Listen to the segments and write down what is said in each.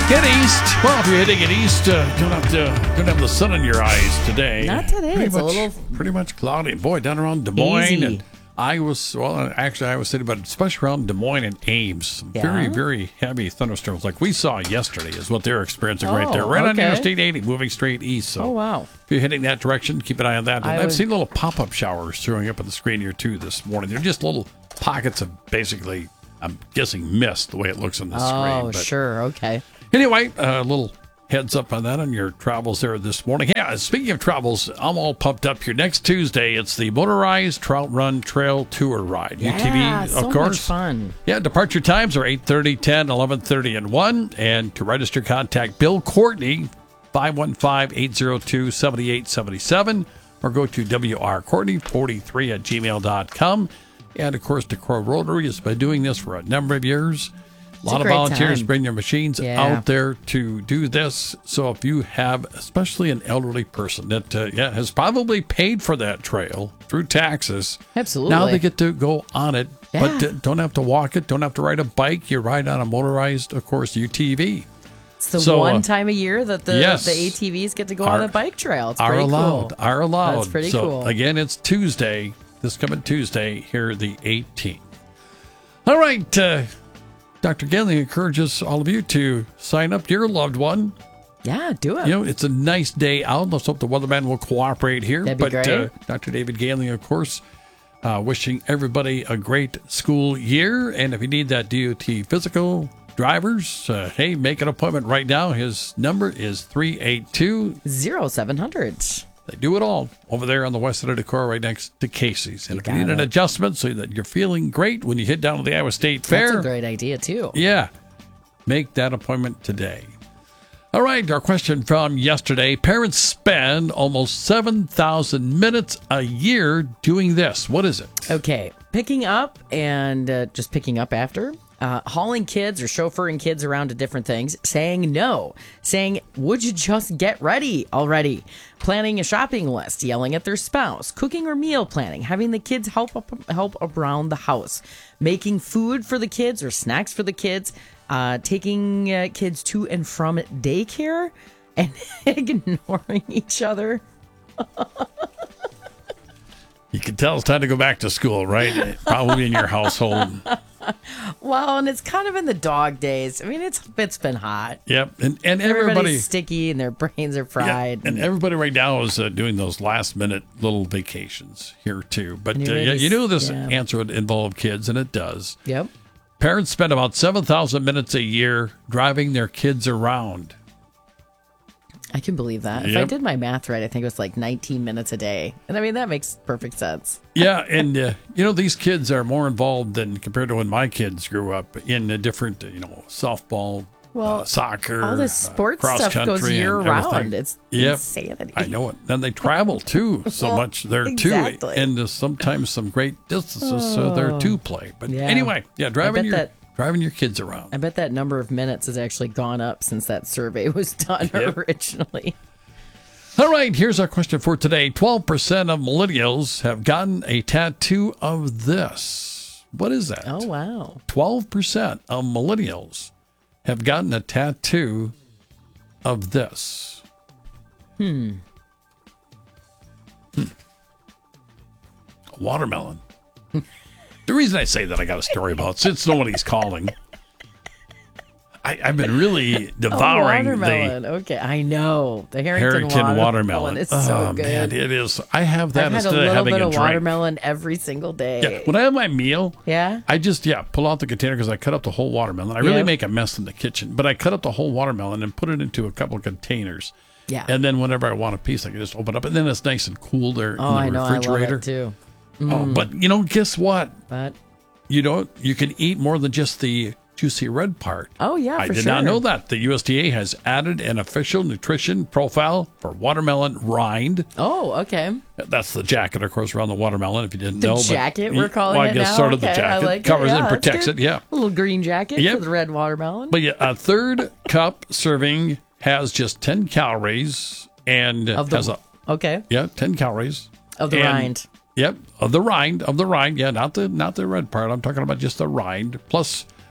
Get east. Well, if you're heading it east, don't have the sun in your eyes today. Not today. It's a little pretty much cloudy. Boy, down around Des Moines easy. and Iowa City, but especially around Des Moines and Ames. Yeah. Very, very heavy thunderstorms like we saw yesterday is what they're experiencing right there. Right on okay. Interstate 80, moving straight east. So Oh, wow. if you're heading that direction, keep an eye on that. And I've was- seen little pop-up showers showing up on the screen here, too, this morning. They're just little pockets of basically, I'm guessing, mist, the way it looks on the screen. Oh, But sure. Okay. anyway, a little heads up on that on your travels there this morning. Yeah, speaking of travels, I'm all pumped up here. Next Tuesday, it's the Motorized Trout Run Trail Tour Ride. Yeah, UTV, so of course. much fun. Yeah, departure times are 8:30, 10, 11:30, and 1. And to register, contact Bill Courtney, 515-802-7877, or go to wrcourtney43@gmail.com. And, of course, the Crow Rotary has been doing this for a number of years. A lot of great volunteers time. bring their machines Yeah. out there to do this. So if you have, especially an elderly person that has probably paid for that trail through taxes, Absolutely. now they get to go on it, Yeah. but don't have to walk it, don't have to ride a bike. You ride on a motorized, of course, UTV. It's the So, one time a year that the yes. ATVs get to go on a bike trail. It's Are pretty allowed. cool. Are allowed. That's pretty so, cool. Again, it's Tuesday, this coming Tuesday, here the 18th. All right. Dr. Ganley encourages all of you to sign up your loved one. Yeah, do it. You know, it's a nice day out. Let's hope the weatherman will cooperate here. That'd be great. Dr. David Ganley, of course, wishing everybody a great school year. And if you need that DOT physical drivers, hey, make an appointment right now. His number is 382. 0700. They do it all over there on the west side of Decorah, right next to Casey's. And if you got need an it. adjustment so that you're feeling great when you head down to the Iowa State Fair, That's a great idea, too. yeah, make that appointment today. All right, our question from yesterday. Parents spend almost 7,000 minutes a year doing this. What is it? Okay, picking up and just picking up after, hauling kids or chauffeuring kids around to different things, saying no, saying, would you just get ready already, planning a shopping list, yelling at their spouse, cooking or meal planning, having the kids help around the house, making food for the kids or snacks for the kids, taking kids to and from daycare, and ignoring each other. You can tell it's time to go back to school, right? Probably in your household. Well, and it's kind of in the dog days. I mean, it's been hot. Yep, and everybody, Everybody's sticky and their brains are yeah, fried. and everybody right now is doing those last minute little vacations here too. But And you made you knew us- this yeah. answer would involve kids, and it does. Yep. Parents spend about 7,000 minutes a year driving their kids around. I can believe that. If I Yep. did my math right, I think it was like 19 minutes a day. And I mean, that makes perfect sense. Yeah, and these kids are more involved than compared to when my kids grew up in a different, softball, soccer, All this sports cross stuff goes country, year and round. everything. It's Yep. insanity. I know it. Then they travel too so Well, much there exactly. too, and sometimes some great distances there to play. But Yeah. anyway, yeah, driving bet your kids around. I bet that number of minutes has actually gone up since that survey was done Yep. originally. All right, here's our question for today. 12% of millennials have gotten a tattoo of this. What is that? Oh, wow. 12% of millennials have gotten a tattoo of this. A watermelon. The reason I say that, I got a story about, since nobody's calling, I've been really devouring watermelon. the Okay, I know. The Harrington watermelon. is so good. Man, it is. I have that I've had a instead of little having bit a of drink. watermelon every single day. Yeah, when I have my meal, Yeah? I just pull out the container because I cut up the whole watermelon. I really Yep. make a mess in the kitchen, but I cut up the whole watermelon and put it into a couple of containers. Yeah. And then whenever I want a piece, I can just open it up, and then it's nice and cool there Oh, I in the know. I refrigerator. love it too. Oh, but guess what? But You can eat more than just the juicy red part. oh yeah, I for did sure. not know that. The USDA has added an official nutrition profile for watermelon rind. Oh, okay. That's the jacket, of course, around the watermelon, if you didn't The know. jacket we're calling well, I it guess now. sort of the Okay, I jacket. like it. Covers Yeah, and that's protects good. it, yeah. A little green jacket Yep. for the red watermelon. But yeah, a third cup serving has just 10 calories and of the has 10 calories. of the And- rind. Yep, of the rind. Yeah, not the red part. I'm talking about just the rind. Plus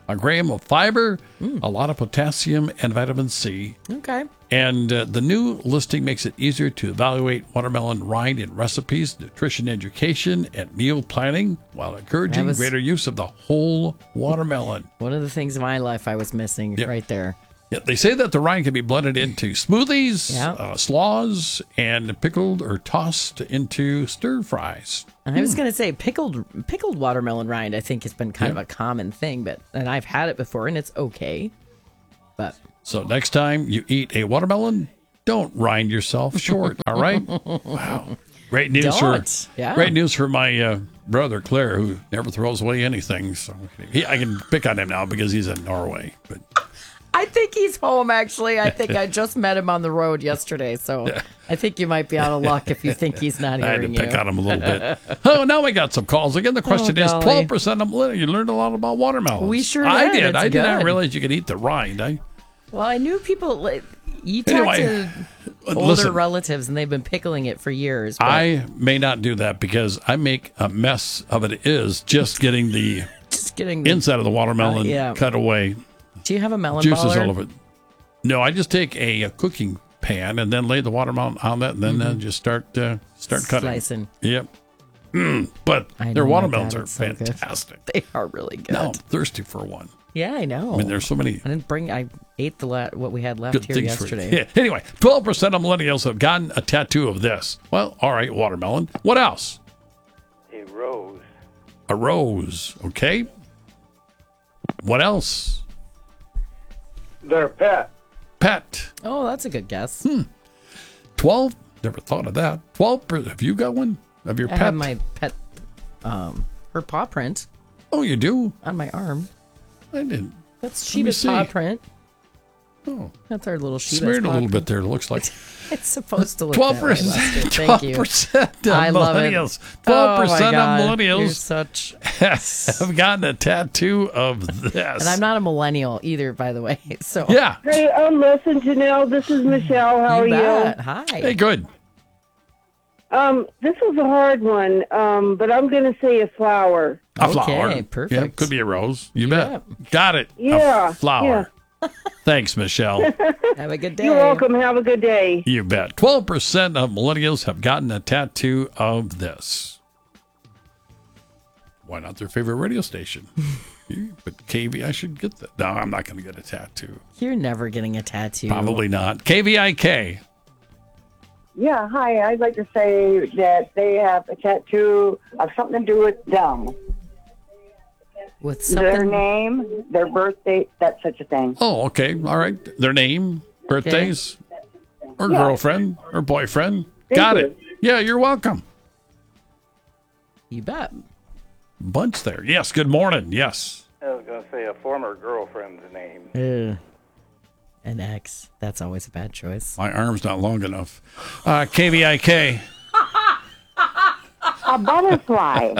a gram of fiber, a lot of potassium, and vitamin C. Okay. And the new listing makes it easier to evaluate watermelon rind in recipes, nutrition education, and meal planning while encouraging greater use of the whole watermelon. One of the things in my life I was missing right there. Yeah, they say that the rind can be blended into smoothies, slaws, and pickled or tossed into stir fries. And I was going to say pickled watermelon rind, I think, has been kind of a common thing, and I've had it before, and it's okay. But so next time you eat a watermelon, don't rind yourself short. All right? Wow. Great news great news for my brother Claire, who never throws away anything. So I can pick on him now because he's in Norway. But I think he's home, actually. I think I just met him on the road yesterday, so I think you might be out of luck if you think he's not hearing you. I had to pick on him a little bit. Oh, now we got some calls. Again, the question is 12% of millennials. You learned a lot about watermelons. We sure I did. I did not realize you could eat the rind. Well, I knew people... You talk to older relatives, and they've been pickling it for years. But I may not do that because I make a mess of it just getting the inside of the watermelon cut away. Do you have a melon juices baller? all over it? No, I just take a cooking pan and then lay the watermelon on that, and then just start cutting. Slicing. Yep. But their watermelons are fantastic. So they are really good. Now I'm thirsty for one. Yeah, I know. I mean, there's so many. I ate what we had left here yesterday. Yeah. Anyway, 12% of millennials have gotten a tattoo of this. Well, all right, watermelon. What else? A rose. A rose. Okay. What else? Their pet. Pet. Oh, that's a good guess. 12. Never thought of that. 12%. Have you got one of your pet? I have my pet, her paw print. Oh, you do? On my arm. I didn't. That's Sheba's paw print. Oh. That's our little Sheba's smeared paw a little print. bit there, it looks like. It's supposed to look 12%. That way, Lester. Thank you. 12% of I love millennials. It. 12% of millennials have gotten a tattoo of this. And I'm not a millennial either, by the way. So yeah. Hey, listen, Janelle. This is Michelle. How are you? Hi. Hey, good. This was a hard one, but I'm going to say a flower. A flower. Okay, perfect. Yeah, could be a rose. You bet. Got it. Yeah. A flower. Yeah. Thanks, Michelle. Have a good day. You're welcome. Have a good day. You bet. 12% of millennials have gotten a tattoo of this. Why not their favorite radio station? But KV, I should get that. No, I'm not going to get a tattoo. You're never getting a tattoo. Probably not. KVIK. Yeah, hi. I'd like to say that they have a tattoo of something to do with them. With something? Their name, their birth date, that's such a thing. Oh, okay. All right. Their name, birthdays, or girlfriend, or boyfriend. Got it. Yeah, you're welcome. You bet. Bunch there. Yes, good morning. Yes. I was going to say a former girlfriend's name. An X. That's always a bad choice. My arm's not long enough. KVIK. A butterfly.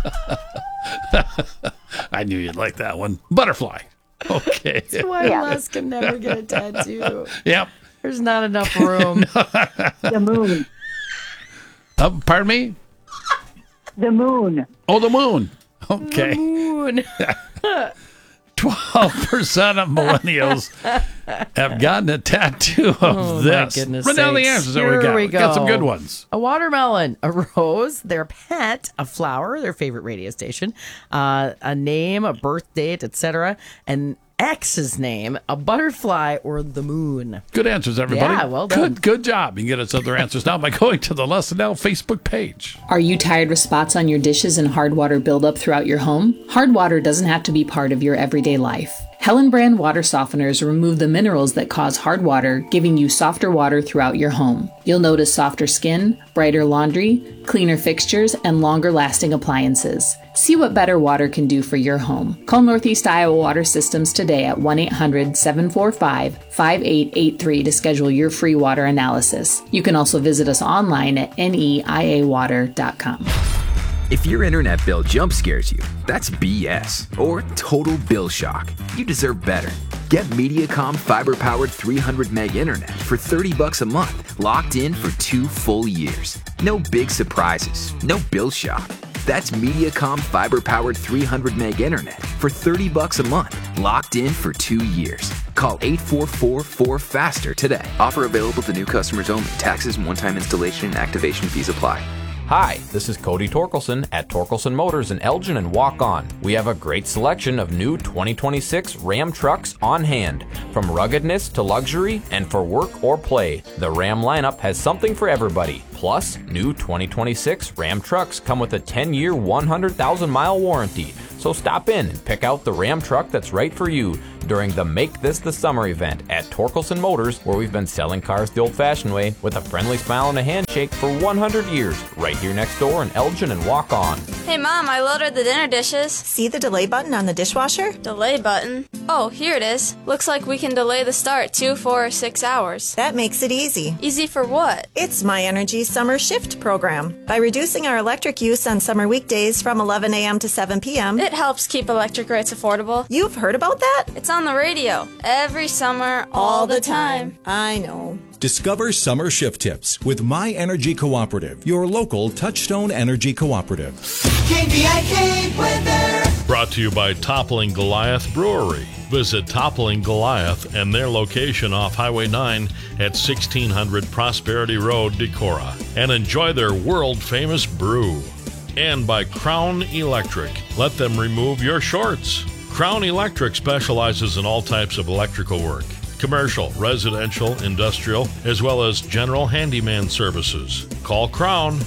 I knew you'd like that one. Butterfly. Okay. That's why Les can never get a tattoo. Yep. There's not enough room. The moon. Pardon me? The moon. Oh, the moon. Okay. The moon. 12% of millennials have gotten a tattoo of this. My goodness Run down the sakes. answers that we got. Here we go. Got some good ones. A watermelon, a rose, their pet, a flower, their favorite radio station, a name, a birth date, etc., and X's name, a butterfly, or the moon. Good answers, everybody. Yeah, well done. Good job. You can get us other answers now by going to the Les and L Facebook page. Are you tired with spots on your dishes and hard water buildup throughout your home? Hard water doesn't have to be part of your everyday life. Helen brand water softeners remove the minerals that cause hard water, giving you softer water throughout your home. You'll notice softer skin, brighter laundry, cleaner fixtures, and longer lasting appliances. See what better water can do for your home. Call Northeast Iowa Water Systems today at 1-800-745-5883 to schedule your free water analysis. You can also visit us online at neiawater.com. If your internet bill jump scares you, that's BS or total bill shock. You deserve better. Get Mediacom fiber-powered 300 meg internet for $30 a month, locked in for 2 full years. No big surprises, no bill shock. That's Mediacom fiber-powered 300 meg internet for $30 a month, locked in for 2 years. Call 844-4FASTER today. Offer available to new customers only. Taxes and one-time installation and activation fees apply. Hi, this is Cody Torkelson at Torkelson Motors in Elgin and Walk-On. We have a great selection of new 2026 Ram trucks on hand. From ruggedness to luxury and for work or play, the Ram lineup has something for everybody. Plus, new 2026 Ram trucks come with a 10-year, 100,000-mile warranty. So stop in and pick out the Ram truck that's right for you during the Make This the Summer event at Torkelson Motors, where we've been selling cars the old-fashioned way with a friendly smile and a handshake for 100 years, right here next door in Elgin and Walk-On. Hey Mom, I loaded the dinner dishes. See the delay button on the dishwasher? Delay button? Oh, here it is. Looks like we can delay the start 2, 4, or 6 hours. That makes it easy. Easy for what? It's My Energy's Summer Shift program. By reducing our electric use on summer weekdays from 11 a.m. to 7 p.m., it helps keep electric rates affordable. You've heard about that? It's on the radio. Every summer, all the time. I know. Discover summer shift tips with My Energy Cooperative, your local Touchstone Energy Cooperative. KVIK weather. Brought to you by Toppling Goliath Brewery. Visit Toppling Goliath and their location off Highway 9 at 1600 Prosperity Road, Decorah, and enjoy their world-famous brew. And by Crown Electric. Let them remove your shorts. Crown Electric specializes in all types of electrical work. Commercial, residential, industrial, as well as general handyman services. Call Crown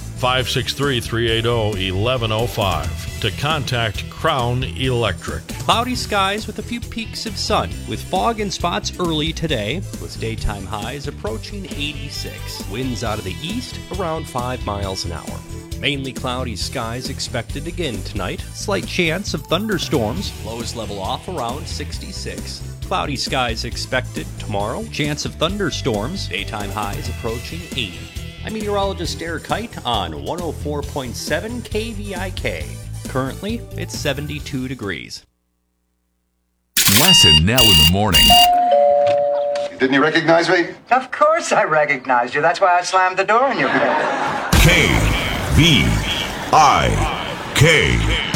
563-380-1105 to contact Crown Electric. Cloudy skies with a few peaks of sun, with fog and spots early today, with daytime highs approaching 86. Winds out of the east around 5 miles an hour. Mainly cloudy skies expected again tonight. Slight chance of thunderstorms. Lows level off around 66. Cloudy skies expected tomorrow. Chance of thunderstorms. Daytime highs approaching 80. I'm meteorologist Derek Kite on 104.7 KVIK. Currently, it's 72 degrees. Wes and Nell in the morning. Didn't you recognize me? Of course I recognized you. That's why I slammed the door in your face. KVIK.